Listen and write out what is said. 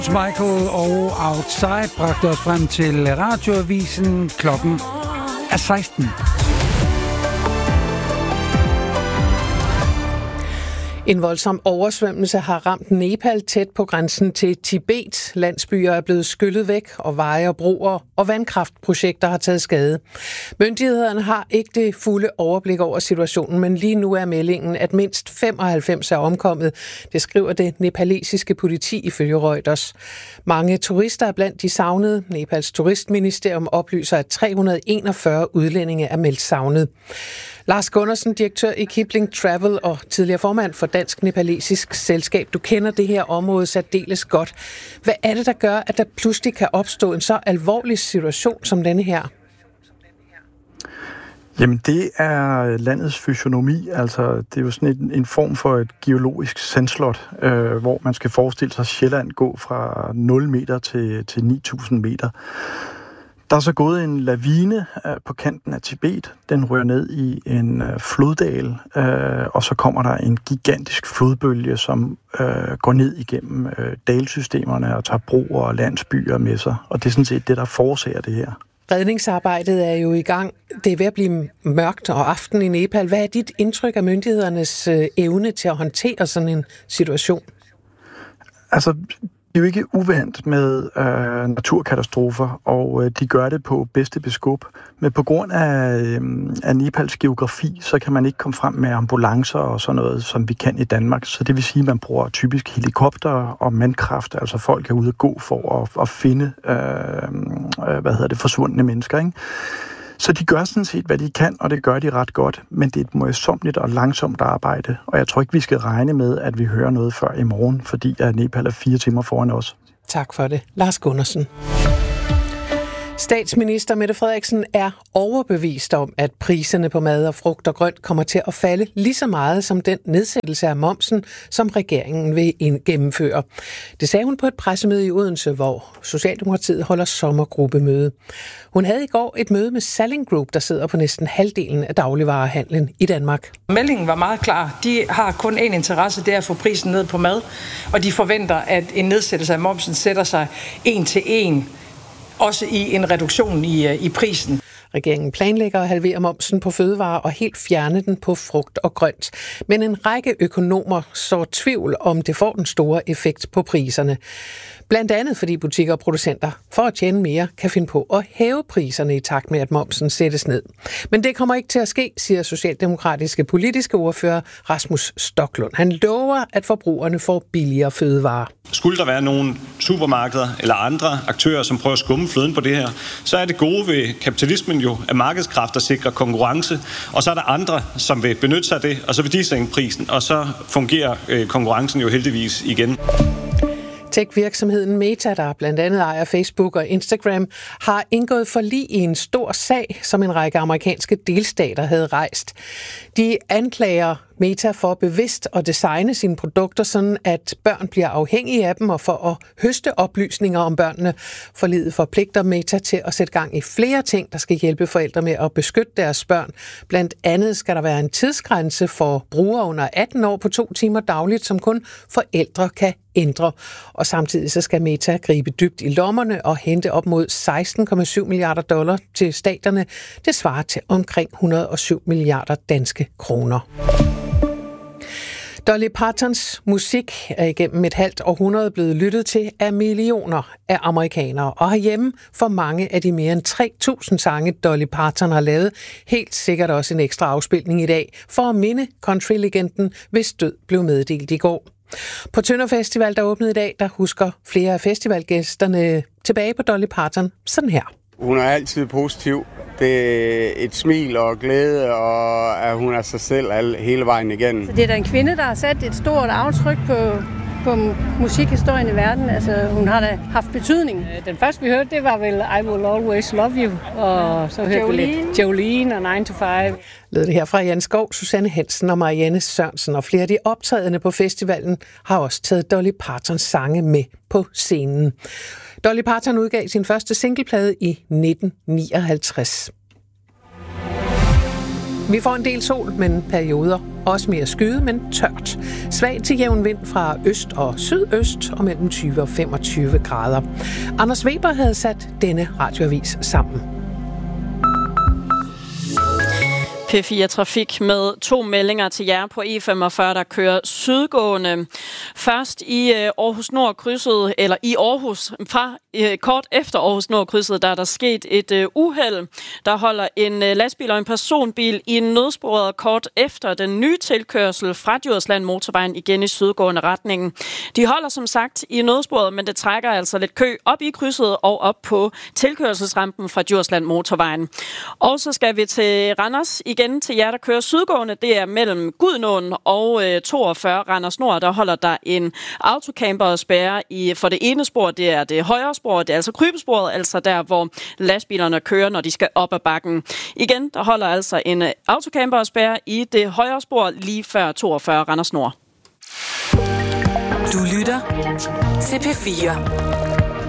Michael og Outside bragte os frem til radioavisen. Klokken er 16. En voldsom oversvømmelse har ramt Nepal tæt på grænsen til Tibet. Landsbyer er blevet skyllet væk, og veje og broer og vandkraftprojekter har taget skade. Myndighederne har ikke det fulde overblik over situationen, men lige nu er meldingen, at mindst 95 er omkommet. Det skriver det nepalesiske politi ifølge Reuters. Mange turister er blandt de savnede. Nepals turistministerium oplyser, at 341 udlændinge er meldt savnet. Lars Gundersen, direktør i Kipling Travel og tidligere formand for Dansk Nepalesisk Selskab. Du kender det her område særdeles godt. Hvad er det, der gør, at der pludselig kan opstå en så alvorlig situation som denne her? Jamen, det er landets fysionomi. Altså, det er jo sådan en form for et geologisk sandslot, hvor man skal forestille sig Sjælland gå fra 0 meter til 9.000 meter. Der er så gået en lavine på kanten af Tibet. Den rører ned i en floddal, og så kommer der en gigantisk flodbølge, som går ned igennem dalsystemerne og tager broer og landsbyer med sig. Og det er sådan set det, der forårsager det her. Redningsarbejdet er jo i gang. Det er ved at blive mørkt og aften i Nepal. Hvad er dit indtryk af myndighedernes evne til at håndtere sådan en situation? Altså, det er jo ikke uvandt med naturkatastrofer, og de gør det på bedste beskub. Men på grund af Nepals geografi, så kan man ikke komme frem med ambulancer og sådan noget, som vi kan i Danmark. Så det vil sige, at man bruger typisk helikopter og mandkraft, altså folk er ude at gå for at finde forsvundne mennesker, ikke? Så de gør sådan set, hvad de kan, og det gør de ret godt, men det er et møjsommeligt og langsomt arbejde, og jeg tror ikke, vi skal regne med, at vi hører noget før i morgen, fordi Nepal er 4 timer foran os. Tak for det. Lars Gundersen. Statsminister Mette Frederiksen er overbevist om, at priserne på mad og frugt og grønt kommer til at falde lige så meget som den nedsættelse af momsen, som regeringen vil gennemføre. Det sagde hun på et pressemøde i Odense, hvor Socialdemokratiet holder sommergruppemøde. Hun havde i går et møde med Salling Group, der sidder på næsten halvdelen af dagligvarehandlen i Danmark. Meldingen var meget klar. De har kun én interesse, det er at få prisen ned på mad, og de forventer, at en nedsættelse af momsen sætter sig 1 til 1. Også i en reduktion i prisen. Regeringen planlægger at halvere momsen på fødevarer og helt fjerne den på frugt og grønt. Men en række økonomer så tvivl om det får den store effekt på priserne. Blandt andet fordi butikker og producenter for at tjene mere kan finde på at hæve priserne i takt med, at momsen sættes ned. Men det kommer ikke til at ske, siger socialdemokratiske politiske ordfører Rasmus Stoklund. Han lover, at forbrugerne får billigere fødevarer. Skulle der være nogle supermarkeder eller andre aktører, som prøver at skumme fløden på det her, så er det gode ved kapitalismen jo, at markedskræfter sikrer konkurrence, og så er der andre, som vil benytte sig af det, og så vil de sænke prisen, og så fungerer konkurrencen jo heldigvis igen. Tech-virksomheden Meta, der blandt andet ejer Facebook og Instagram, har indgået forlig i en stor sag, som en række amerikanske delstater havde rejst. De anklager Meta for bevidst at designe sine produkter sådan, at børn bliver afhængige af dem, og for at høste oplysninger om børnene. Forliget forpligter Meta til at sætte gang i flere ting, der skal hjælpe forældre med at beskytte deres børn. Blandt andet skal der være en tidsgrænse for brugere under 18 år på 2 timer dagligt, som kun forældre kan ændre. Og samtidig så skal Meta gribe dybt i lommerne og hente op mod $16,7 milliarder til staterne. Det svarer til omkring 107 milliarder danske kroner. Dolly Partons musik er igennem et halvt århundrede blevet lyttet til af millioner af amerikanere, og herhjemme for mange af de mere end 3.000 sange, Dolly Parton har lavet, helt sikkert også en ekstra afspilning i dag, for at minde countrylegenden, hvis død blev meddelt i går. På Tønder Festival, der åbnede i dag, der husker flere af festivalgæsterne tilbage på Dolly Parton sådan her. Hun er altid positiv. Det er et smil og glæde, og at hun er sig selv hele vejen igennem. Så det er da en kvinde, der har sat et stort aftryk på musikhistorien i verden. Altså, hun har da haft betydning. Den første, vi hørte, det var vel I Will Always Love You, og så hørte vi lidt Jolene og 9 to 5. Lød det her fra Jan Skov, Susanne Hansen og Marianne Sørensen, og flere af de optrædende på festivalen har også taget Dolly Partons sange med på scenen. Dolly Parton udgav sin første singleplade i 1959. Vi får en del sol, men perioder også mere skyde, men tørt. Svag til jævn vind fra øst og sydøst og mellem 20 og 25 grader. Anders Weber havde sat denne radioavis sammen. P4 Trafik med 2 meldinger til jer på E45, der kører sydgående. Først i Aarhus Nord krydset, eller i Aarhus, kort efter Aarhus Nord krydset, der er der sket et uheld. Der holder en lastbil og en personbil i nødsporet kort efter den nye tilkørsel fra Djursland Motorvejen igen i sydgående retningen. De holder som sagt i nødsporet, men det trækker altså lidt kø op i krydset og op på tilkørselsrampen fra Djursland Motorvejen. Og så skal vi til Randers igen til jer, der kører sydgående. Det er mellem Gudnåen og 42 Randers Nord. Der holder der en autocamper og spærre for det ene spor. Det er det højre spor. Det er altså krybesporet, altså der, hvor lastbilerne kører, når de skal op ad bakken. Igen, der holder altså en autocamper og spærre i det højre spor lige før 42 Randers Nord. Du lytter til P4.